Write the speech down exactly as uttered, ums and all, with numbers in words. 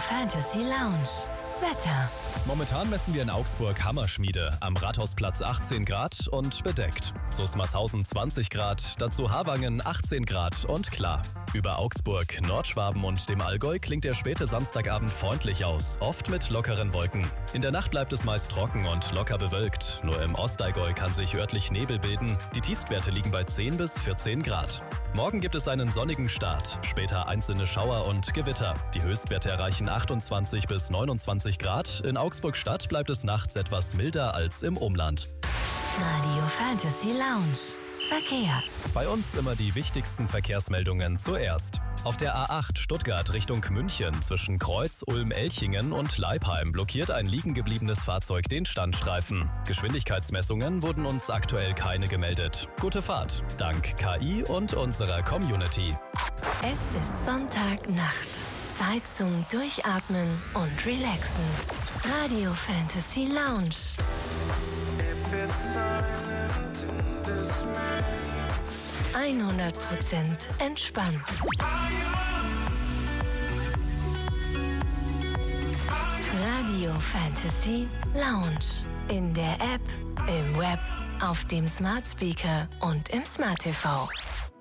Fantasy Lounge. Wetter. Momentan messen wir in Augsburg Hammerschmiede, am Rathausplatz achtzehn Grad und bedeckt. Susmarshausen zwanzig Grad, dazu Harwangen achtzehn Grad und klar. Über Augsburg, Nordschwaben und dem Allgäu klingt der späte Samstagabend freundlich aus, oft mit lockeren Wolken. In der Nacht bleibt es meist trocken und locker bewölkt. Nur im Ostallgäu kann sich örtlich Nebel bilden. Die Tiefstwerte liegen bei zehn bis vierzehn Grad. Morgen gibt es einen sonnigen Start, später einzelne Schauer und Gewitter. Die Höchstwerte erreichen achtundzwanzig bis neunundzwanzig Grad. In Augsburg-Stadt bleibt es nachts etwas milder als im Umland. Radio Fantasy Lounge. Verkehr. Bei uns immer die wichtigsten Verkehrsmeldungen zuerst. Auf der A acht Stuttgart Richtung München zwischen Kreuz, Ulm-Elchingen und Leipheim blockiert ein liegen gebliebenes Fahrzeug den Standstreifen. Geschwindigkeitsmessungen wurden uns aktuell keine gemeldet. Gute Fahrt, dank K I und unserer Community. Es ist Sonntagnacht. Zeit zum Durchatmen und Relaxen. Radio Fantasy Lounge. hundert Prozent entspannt. Radio Fantasy Lounge. In der App, im Web, auf dem Smart Speaker und im Smart T V.